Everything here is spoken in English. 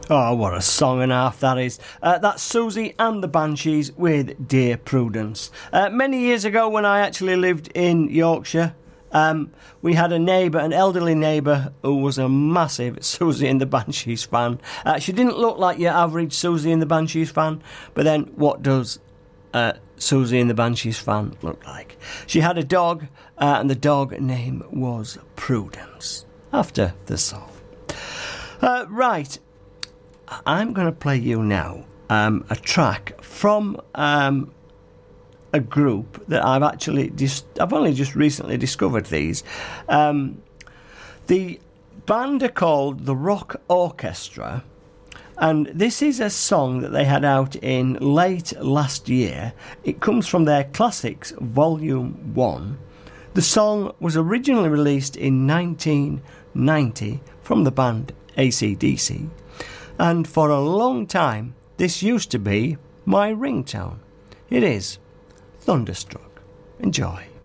Oh, what a song and a half that is. That's Susie and the Banshees with Dear Prudence. Many years ago when I actually lived in Yorkshire, we had a neighbour, an elderly neighbour, who was a massive Susie and the Banshees fan. She didn't look like your average Susie and the Banshees fan, but then what does Susie and the Banshees fan look like? She had a dog, and the dog name was Prudence, after the song. Right. I'm going to play you now a track from a group that I've only just recently discovered these. The band are called the Rock Orchestra, and this is a song that they had out in late last year. It comes from their Classics Volume 1. The song was originally released in 1990 from the band AC/DC. And for a long time, this used to be my ringtone. It is Thunderstruck. Enjoy.